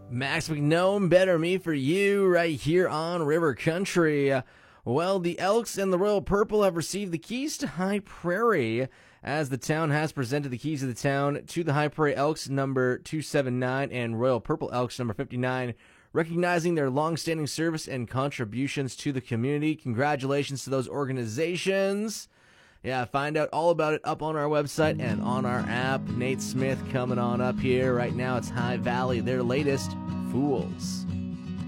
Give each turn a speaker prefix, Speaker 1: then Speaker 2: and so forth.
Speaker 1: Max McNome, Better Me for You, right here on River Country. Well, the Elks and the Royal Purple have received the keys to High Prairie, as the town has presented the keys of the town to the High Prairie Elks number 279 and Royal Purple Elks number 59, recognizing their long-standing service and contributions to the community. Congratulations to those organizations. Yeah, find out all about it up on our website and on our app. Nate Smith coming on up here. Right now it's High Valley, their latest, Fools.